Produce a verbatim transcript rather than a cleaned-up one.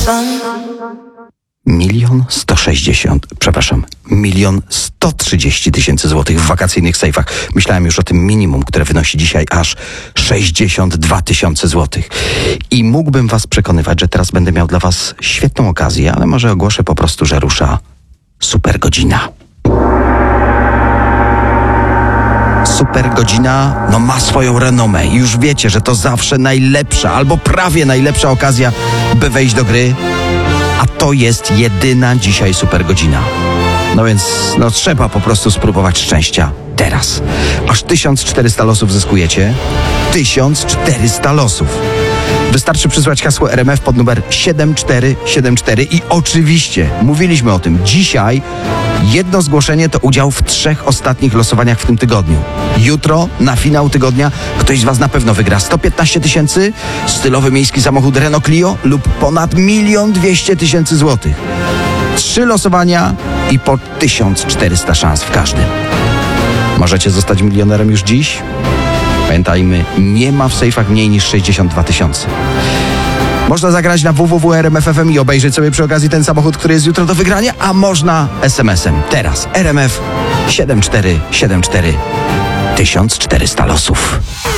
Milion sto sześćdziesiąt, przepraszam, milion sto trzydzieści tysięcy złotych w wakacyjnych sejfach. Myślałem już o tym minimum, które wynosi dzisiaj aż sześćdziesiąt dwa tysiące złotych. I mógłbym was przekonywać, że teraz będę miał dla was świetną okazję, ale może ogłoszę po prostu, że rusza super godzina. Super godzina no, ma swoją renomę i już wiecie, że to zawsze najlepsza albo prawie najlepsza okazja, by wejść do gry. A to jest jedyna dzisiaj super godzina. No więc no trzeba po prostu spróbować szczęścia teraz. Aż tysiąc czterysta losów zyskujecie. tysiąc czterysta losów. Wystarczy przysłać hasło R M F pod numer siedem cztery siedem cztery i oczywiście mówiliśmy o tym. Dzisiaj jedno zgłoszenie to udział w trzech ostatnich losowaniach w tym tygodniu. Jutro na finał tygodnia ktoś z was na pewno wygra sto piętnaście tysięcy, stylowy miejski samochód Renault Clio lub ponad milion dwieście tysięcy złotych. Trzy losowania i po tysiąc czterysta szans w każdym. Możecie zostać milionerem już dziś? Pamiętajmy, nie ma w sejfach mniej niż sześćdziesiąt dwa tysiące. Można zagrać na w w w kropka r m f kropka f m i obejrzeć sobie przy okazji ten samochód, który jest jutro do wygrania, a można es em esem. Teraz R M F siedem cztery siedem cztery tysiąc czterysta losów.